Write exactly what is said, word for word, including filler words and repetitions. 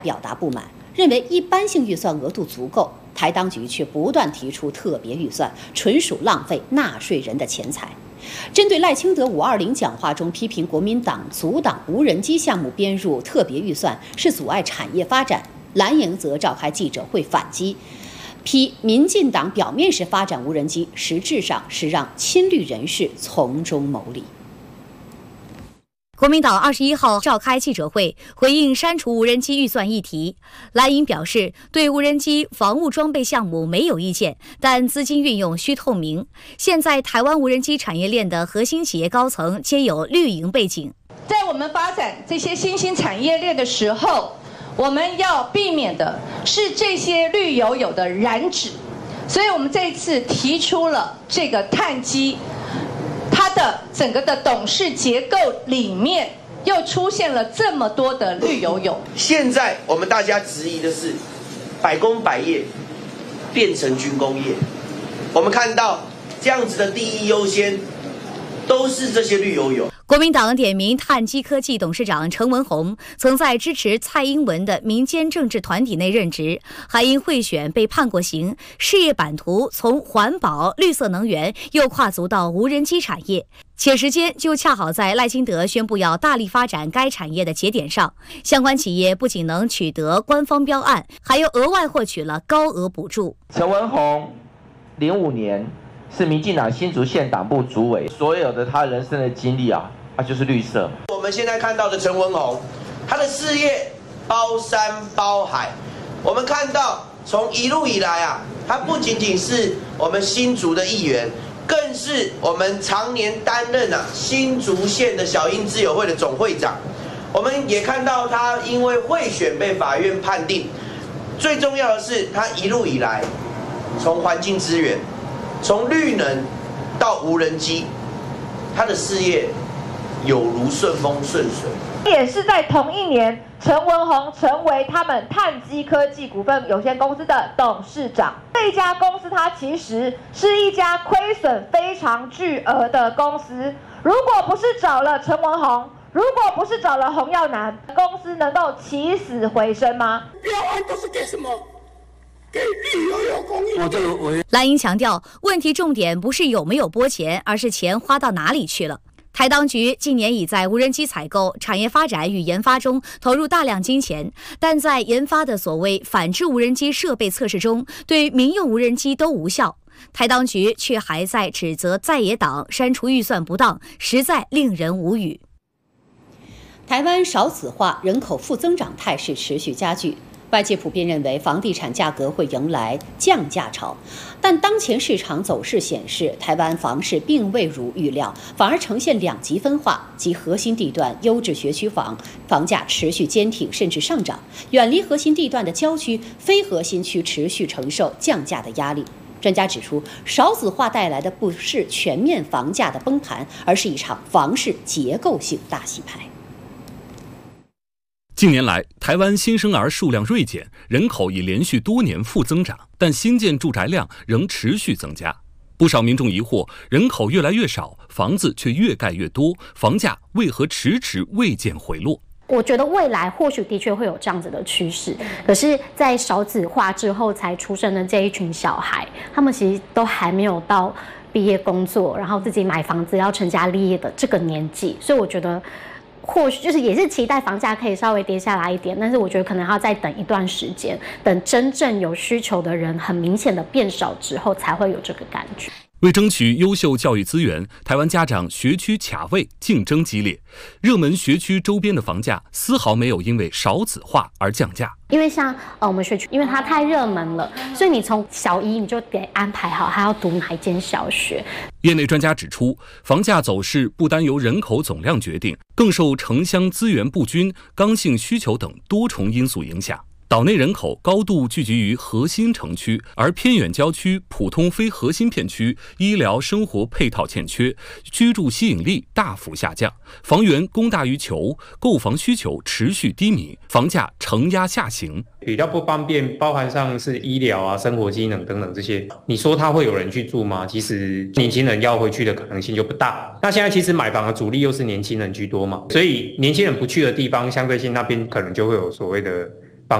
表达不满，认为一般性预算额度足够，台当局却不断提出特别预算，纯属浪费纳税人的钱财。针对赖清德五二零讲话中批评国民党阻挡无人机项目编入特别预算是阻碍产业发展，蓝营则召开记者会反击，批民进党表面是发展无人机，实质上是让亲绿人士从中牟利。 国民党二十一号召开记者会，回应删除无人机预算议题。蓝营表示，对无人机防务装备项目没有意见，但资金运用需透明。现在台湾无人机产业链的核心企业高层皆有绿营背景， 在我们发展这些新兴产业链的时候，我们要避免的是这些绿油油的染指，所以我们这一次提出了这个碳基。它的整个的董事结构里面又出现了这么多的绿油油。 现在我们大家质疑的是，百工百业变成军工业，我们看到这样子的第一优先都是这些绿油油。 国民党点名碳基科技董事长陈文宏曾在支持蔡英文的民间政治团体内任职，还因贿选被判过刑，事业版图从环保、绿色能源又跨足到无人机产业，且时间就恰好在赖清德宣布要大力发展该产业的节点上。相关企业不仅能取得官方标案，还又额外获取了高额补助。 陈文宏零五年是民进党新竹县党部主委，所有的他人生的经历啊啊，就是绿色。 我们现在看到的陈文宏，他的事业包山包海。我们看到从一路以来啊，他不仅仅是我们新竹的议员，更是我们常年担任啊新竹县的小英之友会的总会长。我们也看到他因为贿选被法院判定。最重要的是，他一路以来，从环境资源，从绿能到无人机，他的事业有如顺风顺水。 也是在同一年，陈文宏成为他们碳基科技股份有限公司的董事长。这一家公司它其实是一家亏损非常巨额的公司。如果不是找了陈文宏，如果不是找了洪耀南，公司能够起死回生吗？ 标案都是给什么？给绿油油供应。我这个我蓝营强调，问题重点不是有没有拨钱，而是钱花到哪里去了。台当局近年已在无人机采购、产业发展与研发中投入大量金钱，但在研发的所谓反制无人机设备测试中，对民用无人机都无效。台当局却还在指责在野党删除预算不当，实在令人无语。 台湾少子化、人口负增长态势持续加剧，外界普遍认为房地产价格会迎来降价潮，但当前市场走势显示，台湾房市并未如预料，反而呈现两极分化，即核心地段优质学区房房价持续坚挺甚至上涨，远离核心地段的郊区、非核心区持续承受降价的压力。专家指出，少子化带来的不是全面房价的崩盘，而是一场房市结构性大洗牌。 近年来，台湾新生儿数量锐减，人口已连续多年负增长，但新建住宅量仍持续增加。不少民众疑惑，人口越来越少，房子却越盖越多，房价为何迟迟未见回落？ 我觉得未来或许的确会有这样子的趋势，可是，在少子化之后才出生的这一群小孩，他们其实都还没有到毕业工作，然后自己买房子要成家立业的这个年纪，所以我觉得。或许就是也是期待房价可以稍微跌下来一点，但是我觉得可能要再等一段时间，等真正有需求的人很明显的变少之后，才会有这个感觉。 为争取优秀教育资源，台湾家长学区卡位竞争激烈，热门学区周边的房价丝毫没有因为少子化而降价。 因为像呃我们学区，因为它太热门了，所以你从小一你就得安排好还要读哪一间小学。 业内专家指出，房价走势不单由人口总量决定，更受城乡资源不均、刚性需求等多重因素影响。岛内人口高度聚集于核心城区，而偏远郊区、普通非核心片区医疗生活配套欠缺，居住吸引力大幅下降，房源供大于求，购房需求持续低迷，房价承压下行。 比较不方便，包含上是医疗啊、生活机能等等这些，你说它会有人去住吗？其实年轻人要回去的可能性就不大。那现在其实买房的主力又是年轻人居多嘛，所以年轻人不去的地方，相对性那边可能就会有所谓的